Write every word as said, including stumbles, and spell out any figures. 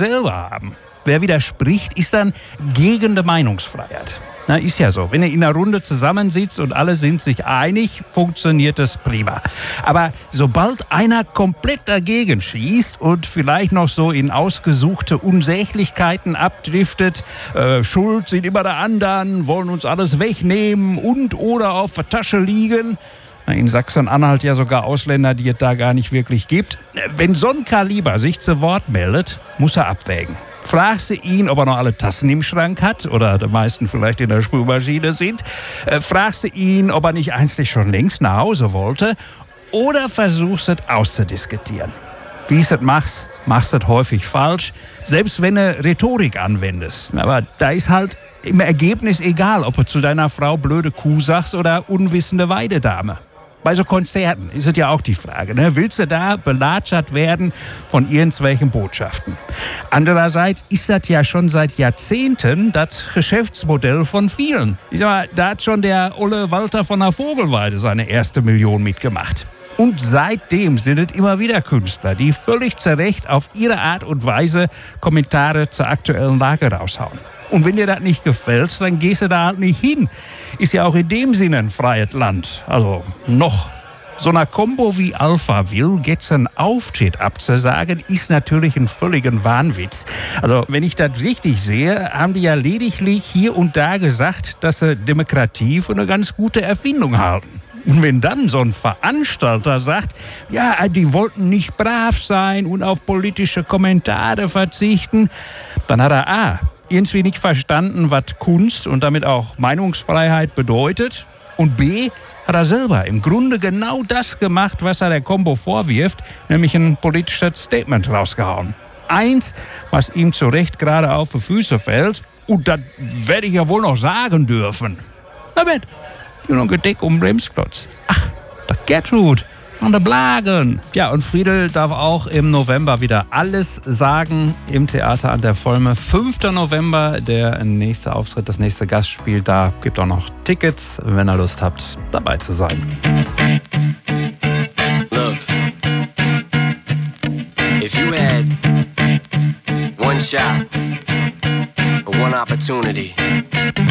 selber haben. Wer widerspricht, ist dann gegen die Meinungsfreiheit. Na, ist ja so. Wenn ihr in einer Runde zusammensitzt und alle sind sich einig, funktioniert das prima. Aber sobald einer komplett dagegen schießt und vielleicht noch so in ausgesuchte Unsäglichkeiten abdriftet, äh, schuld sind immer der anderen, wollen uns alles wegnehmen und oder auf der Tasche liegen, in Sachsen-Anhalt ja sogar Ausländer, die es da gar nicht wirklich gibt. Wenn so ein Kaliber sich zu Wort meldet, muss er abwägen. Fragst du ihn, ob er noch alle Tassen im Schrank hat oder die meisten vielleicht in der Spülmaschine sind. Äh, fragst du ihn, ob er nicht eigentlich schon längst nach Hause wollte. Oder versuchst du es auszudiskutieren. Wie du es machst, machst du es häufig falsch. Selbst wenn du Rhetorik anwendest. Aber da ist halt im Ergebnis egal, ob du zu deiner Frau blöde Kuh sagst oder unwissende Weidedame. Bei so Konzerten ist es ja auch die Frage, ne? Willst du da belatschert werden von irgendwelchen Botschaften? Andererseits ist das ja schon seit Jahrzehnten das Geschäftsmodell von vielen. Ich sag mal, da hat schon der Olle Walter von der Vogelweide seine erste Million mitgemacht. Und seitdem sind es immer wieder Künstler, die völlig zu Recht auf ihre Art und Weise Kommentare zur aktuellen Lage raushauen. Und wenn dir das nicht gefällt, dann gehst du da halt nicht hin. Ist ja auch in dem Sinne ein freies Land. Also noch. So einer Kombo wie Alphaville jetzt einen Auftritt abzusagen, ist natürlich ein völliger Wahnwitz. Also wenn ich das richtig sehe, haben die ja lediglich hier und da gesagt, dass sie Demokratie für eine ganz gute Erfindung halten. Und wenn dann so ein Veranstalter sagt, ja, die wollten nicht brav sein und auf politische Kommentare verzichten, dann hat er A, irgendwie nicht verstanden, was Kunst und damit auch Meinungsfreiheit bedeutet. Und B, hat er selber im Grunde genau das gemacht, was er der Combo vorwirft, nämlich ein politisches Statement rausgehauen. Eins, was ihm zu Recht gerade auf die Füße fällt, und das werde ich ja wohl noch sagen dürfen. Na mit, nur noch Gedeck um Bremsklotz. Ach, das Gertrud. An der Blagen. Ja, und Friedel darf auch im November wieder alles sagen im Theater an der Volme. fünfter November, der nächste Auftritt, das nächste Gastspiel. Da gibt auch noch Tickets, wenn ihr Lust habt, dabei zu sein. Look, if you had one shot, or one opportunity